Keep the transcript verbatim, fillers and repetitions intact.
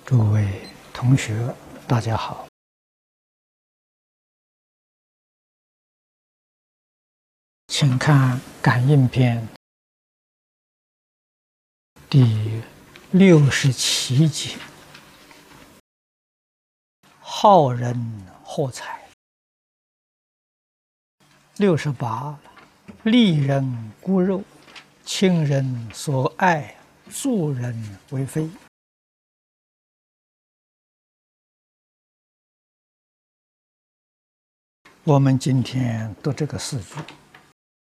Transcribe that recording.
诸位同学，大家好。请看《感应篇》第六十七节：好人获财。六十八，利人孤肉，亲人所爱，助人为非。我们今天读这个四句，